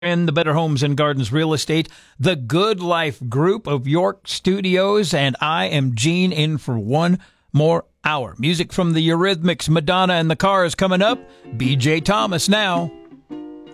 in the Better Homes and Gardens Real Estate, the Good Life Group of York Studios, and I am Gene in for one more hour. Music from the Eurythmics, Madonna and the Cars coming up. BJ Thomas now.